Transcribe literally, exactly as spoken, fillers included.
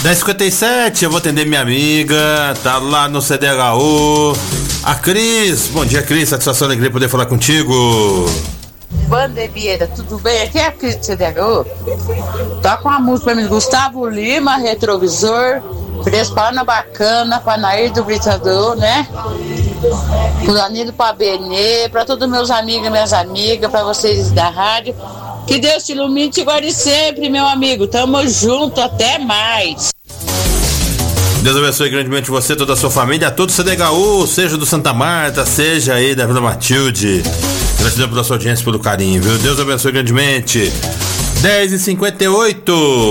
dez e cinquenta e sete, eu vou atender minha amiga, tá lá no C D H U, a Cris. Bom dia, Cris, satisfação e alegria poder falar contigo. Wander Vieira, tudo bem? Aqui é a Cris do C D H U. Toca uma música pra mim, Gustavo Lima, Retrovisor, Prespana Bacana, pra Nair do Britador, né? Pro Danilo, pra Benê, pra todos meus amigos e minhas amigas, pra vocês da rádio. Que Deus te ilumine, te guarde sempre, meu amigo. Tamo junto, até mais. Deus abençoe grandemente você, toda a sua família, todo o C D H U, seja do Santa Marta, seja aí da Vila Matilde. Gratidão pela sua audiência, pelo carinho, viu? Deus abençoe grandemente. dez e cinquenta e oito.